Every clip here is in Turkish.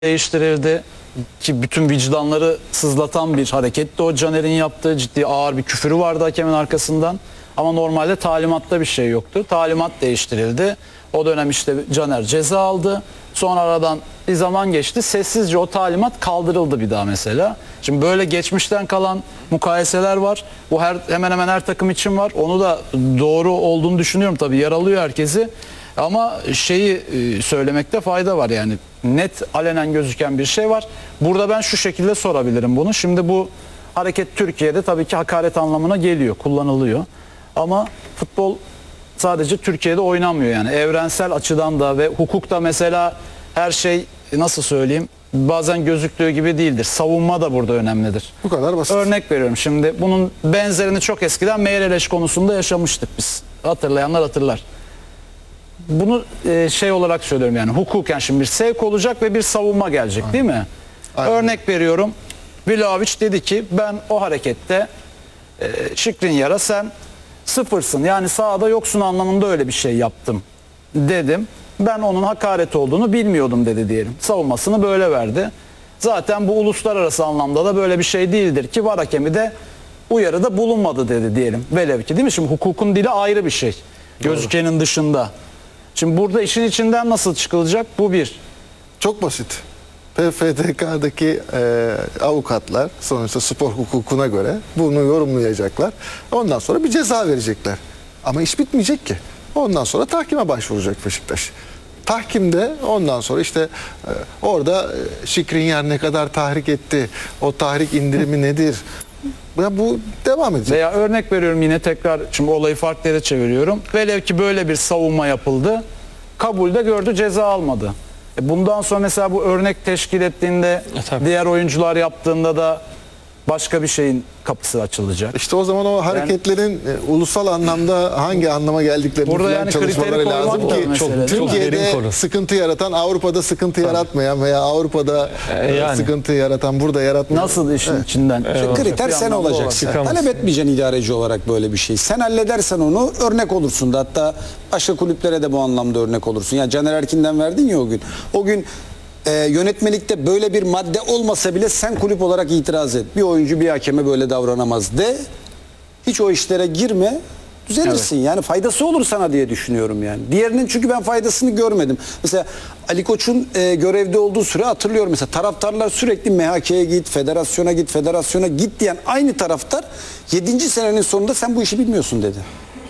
değiştirildi ki bütün vicdanları sızlatan bir hareketti o Caner'in yaptığı. Ciddi ağır bir küfürü vardı hakemin arkasından ama normalde talimatta bir şey yoktu. Talimat değiştirildi. O dönem işte Caner ceza aldı. Sonra aradan bir zaman geçti. Sessizce o talimat kaldırıldı bir daha mesela. Şimdi böyle geçmişten kalan mukayeseler var. Bu hemen hemen her takım için var. Onu da doğru olduğunu düşünüyorum tabii. Yaralıyor herkesi. Ama şeyi söylemekte fayda var, yani net alenen gözüken bir şey var. Burada ben şu şekilde sorabilirim bunu. Şimdi bu hareket Türkiye'de tabii ki hakaret anlamına geliyor, kullanılıyor. Ama futbol sadece Türkiye'de oynanmıyor, yani evrensel açıdan da ve hukukta mesela her şey nasıl söyleyeyim bazen gözüktüğü gibi değildir. Savunma da burada önemlidir. Bu kadar basit. Örnek veriyorum, şimdi bunun benzerini çok eskiden Meireles konusunda yaşamıştık biz. Hatırlayanlar hatırlar. Bunu şey olarak söylüyorum, yani hukuken şimdi bir sevk olacak ve bir savunma gelecek, değil mi? Aynen. Örnek veriyorum, Vlahovic dedi ki ben o harekette Skriniar'a sen sıfırsın, yani sahada yoksun anlamında öyle bir şey yaptım dedim. Ben onun hakaret olduğunu bilmiyordum dedi diyelim. Savunmasını böyle verdi. Zaten bu uluslararası anlamda da böyle bir şey değildir ki VAR hakemi de uyarıda bulunmadı dedi diyelim. Velev ki, değil mi? Şimdi hukukun dili ayrı bir şey. Gözükenin dışında. Şimdi burada işin içinden nasıl çıkılacak? Bu bir. Çok basit. PFDK'daki avukatlar sonuçta spor hukukuna göre bunu yorumlayacaklar. Ondan sonra bir ceza verecekler. Ama iş bitmeyecek ki. Ondan sonra tahkime başvuracak Beşiktaş. Tahkimde ondan sonra işte orada Skriniar ne kadar tahrik etti, o tahrik indirimi nedir? Ya bu devam edecek. Veya örnek veriyorum, yine tekrar şimdi olayı farklı yere çeviriyorum. Velev ki böyle bir savunma yapıldı. Kabulde gördü, ceza almadı. Bundan sonra mesela bu örnek teşkil ettiğinde diğer oyuncular yaptığında da başka bir şeyin kapısı açılacak. İşte o zaman o hareketlerin ulusal anlamda hangi anlama geldiklerini burada falan yani çalışmaları kriteri lazım koymak ki da mesele, değil mi? Türkiye'de sıkıntı yaratan, Avrupa'da sıkıntı yaratmayan veya Avrupa'da sıkıntı yaratan burada yaratmayan. Nasıl işin içinden? Kriter sen olacaksın. Talep etmeyeceksin idareci olarak böyle bir şey. Sen halledersen onu örnek olursun da, hatta başka kulüplere de bu anlamda örnek olursun. Yani Caner Erkin'den verdin ya o gün. O gün yönetmelikte böyle bir madde olmasa bile sen kulüp olarak itiraz et. Bir oyuncu bir hakeme böyle davranamaz de. Hiç o işlere girme. Düzelirsin. Evet. Yani faydası olur sana diye düşünüyorum yani. Diğerinin çünkü ben faydasını görmedim. Mesela Ali Koç'un görevde olduğu süre hatırlıyorum. Mesela taraftarlar sürekli MHK'ye git, federasyona git, federasyona git diyen aynı taraftar 7. senenin sonunda sen bu işi bilmiyorsun dedi.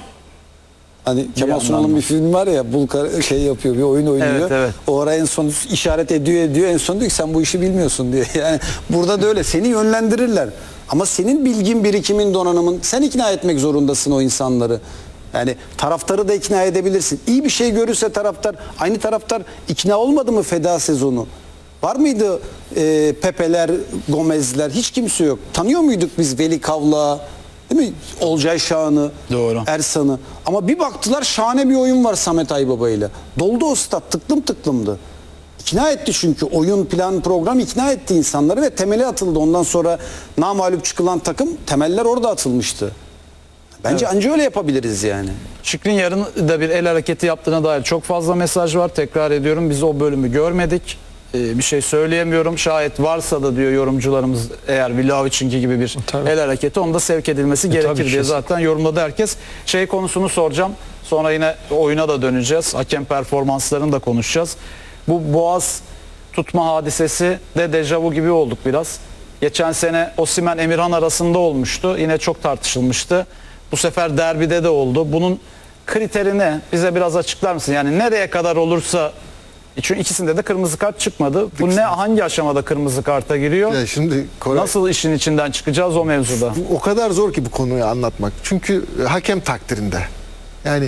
Hani Kemal Sunal'ın bir film var ya, Bulkar şey yapıyor, bir oyun oynuyor. Evet, evet. O ara en son işaret ediyor, en son diyor ki sen bu işi bilmiyorsun diye. Yani burada da öyle seni yönlendirirler. Ama senin bilgin, birikimin, donanımın, sen ikna etmek zorundasın o insanları. Yani taraftarı da ikna edebilirsin. İyi bir şey görürse taraftar, aynı taraftar ikna olmadı mı feda sezonu? Var mıydı Pepe'ler, Gomez'ler? Hiç kimse yok. Tanıyor muyduk biz Veli Kavla, değil mi? Olcay Şahan'ı, Doğru. Ersan'ı. Ama bir baktılar şahane bir oyun var Samet Aybaba ile. Doldu o stat, tıklım tıklımdı. İkna etti çünkü oyun, plan, program ikna etti insanları ve temeli atıldı. Ondan sonra namağlup çıkılan takım, temeller orada atılmıştı. Bence anca öyle yapabiliriz yani. Skriniar'ın da bir el hareketi yaptığına dair çok fazla mesaj var. Tekrar ediyorum, biz o bölümü görmedik. Bir şey söyleyemiyorum. Şayet varsa da diyor yorumcularımız, eğer Vlahovic'inki gibi bir el hareketi, onda sevk edilmesi gerekir diye zaten yorumladı herkes. Şey konusunu soracağım. Sonra yine oyuna da döneceğiz. Hakem performanslarını da konuşacağız. Bu Boğaz tutma hadisesi de dejavu gibi olduk biraz. Geçen sene Osimhen Emirhan arasında olmuştu. Yine çok tartışılmıştı. Bu sefer derbide de oldu. Bunun kriteri ne? Bize biraz açıklar mısın? Yani nereye kadar olursa, çünkü ikisinde de kırmızı kart çıkmadı. Bu ne, hangi aşamada kırmızı karta giriyor? Ya şimdi nasıl işin içinden çıkacağız o mevzuda? O kadar zor ki bu konuyu anlatmak. Çünkü hakem takdirinde. Yani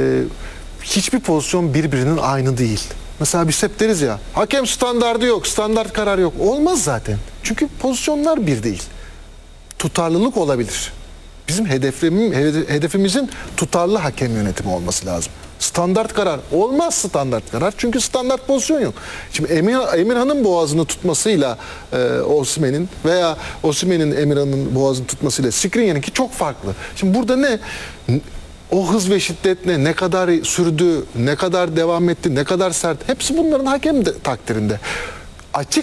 hiçbir pozisyon birbirinin aynı değil. Mesela biz hep deriz ya, hakem standardı yok, standart karar yok. Olmaz zaten. Çünkü pozisyonlar bir değil. Tutarlılık olabilir. Bizim hedefimizin tutarlı hakem yönetimi olması lazım. Standart karar olmaz, standart karar. Çünkü standart pozisyon yok. Şimdi Emirhan'ın boğazını tutmasıyla Osimhen'in veya Osimhen'in Emirhan'ın boğazını tutmasıyla Skriniar'ınki çok farklı. Şimdi burada ne? O hız ve şiddet ne kadar sürdü, ne kadar devam etti, ne kadar sert. Hepsi bunların hakem takdirinde. açık